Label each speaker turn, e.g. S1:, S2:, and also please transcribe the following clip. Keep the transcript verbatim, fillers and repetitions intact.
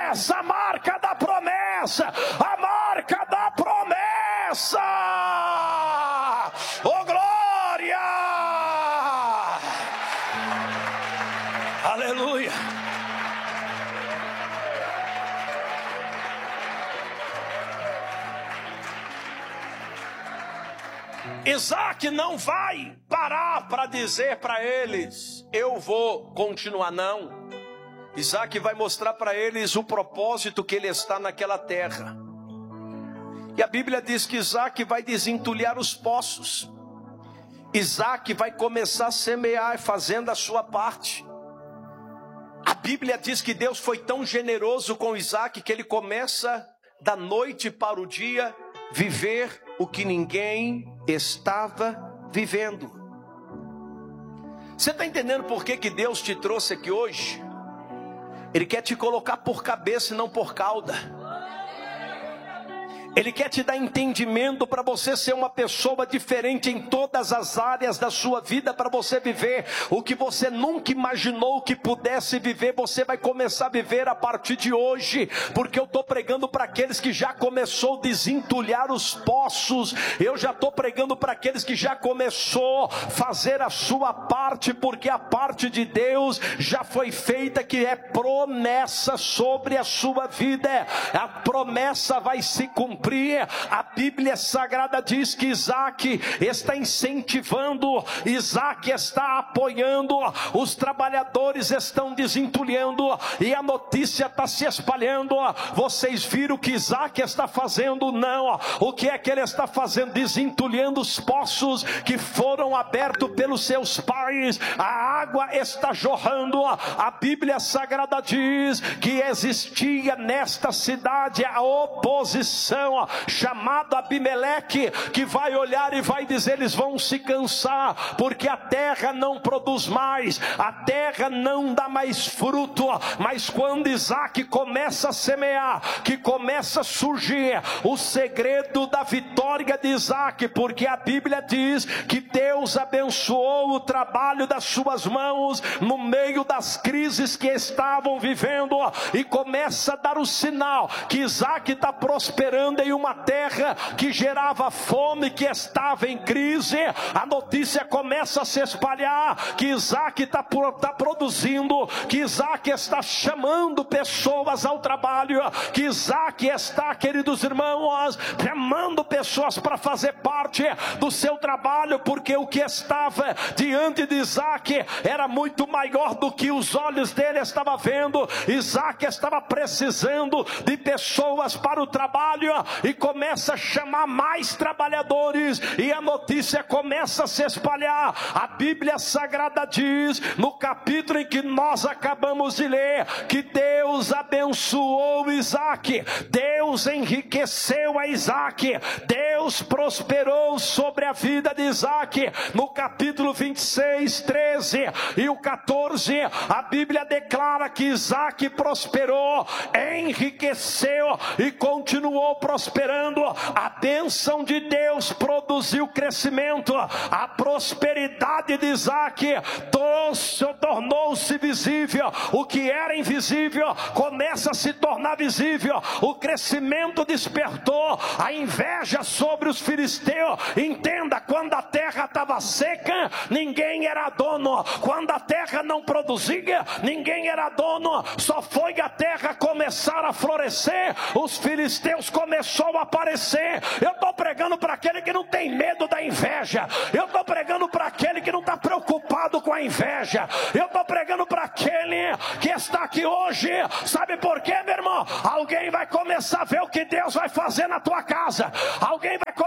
S1: promessa, a marca da promessa, a marca da promessa. Oh, glória! Aleluia! Isaac não vai parar para dizer para eles: eu vou continuar, não. Isaac vai mostrar para eles o propósito que ele está naquela terra. E a Bíblia diz que Isaac vai desentulhar os poços. Isaac vai começar a semear, fazendo a sua parte. A Bíblia diz que Deus foi tão generoso com Isaac que ele começa da noite para o dia viver o que ninguém estava vivendo. Você está entendendo por que que Deus te trouxe aqui hoje? Ele quer te colocar por cabeça e não por cauda. Ele quer te dar entendimento para você ser uma pessoa diferente em todas as áreas da sua vida, para você viver o que você nunca imaginou que pudesse viver. Você vai começar a viver a partir de hoje, porque eu estou pregando para aqueles que já começou a desentulhar os poços. Eu já estou pregando para aqueles que já começou a fazer a sua parte, porque a parte de Deus já foi feita, que é promessa sobre a sua vida. A promessa vai se cumprir. A Bíblia Sagrada diz que Isaac está incentivando, Isaac está apoiando, os trabalhadores estão desentulhando e a notícia está se espalhando. Vocês viram o que Isaac está fazendo? Não. O que é que ele está fazendo? Desentulhando os poços que foram abertos pelos seus pais. A água está jorrando. A Bíblia Sagrada diz que existia nesta cidade a oposição, chamado Abimeleque, que vai olhar e vai dizer: eles vão se cansar, porque a terra não produz mais, a terra não dá mais fruto. Mas quando Isaac começa a semear, que começa a surgir o segredo da vitória de Isaac, porque a Bíblia diz que Deus abençoou o trabalho das suas mãos no meio das crises que estavam vivendo, e começa a dar o sinal que Isaac está prosperando em uma terra que gerava fome, que estava em crise. A notícia começa a se espalhar que Isaac está tá produzindo, que Isaac está chamando pessoas ao trabalho, que Isaac está, queridos irmãos, chamando pessoas para fazer parte do seu trabalho, porque o que estava diante de Isaac era muito maior do que os olhos dele estavam vendo. Isaac estava precisando de pessoas para o trabalho, e começa a chamar mais trabalhadores, e a notícia começa a se espalhar. A Bíblia Sagrada diz, no capítulo em que nós acabamos de ler, que Deus abençoou Isaac, Deus enriqueceu a Isaac, Deus prosperou sobre a vida de Isaac. No capítulo vinte e seis, treze e o quatorze, a Bíblia declara que Isaac prosperou, enriqueceu e continuou prosperando. A bênção de Deus produziu crescimento. A prosperidade de Isaac tornou-se visível. O que era invisível começa a se tornar visível. O crescimento despertou a inveja sobre os filisteus. Entenda, quando a terra estava seca, ninguém era dono. Quando a terra não produzia, ninguém era dono. Só foi a terra começar a florescer, os filisteus começaram a aparecer. Eu estou pregando para aquele que não tem medo da inveja. Eu estou pregando para aquele que não está preocupado com a inveja. Eu estou pregando para aquele que está aqui hoje. Sabe por quê, meu irmão? Alguém vai começar a ver o que Deus vai fazer na tua casa. Alguém vai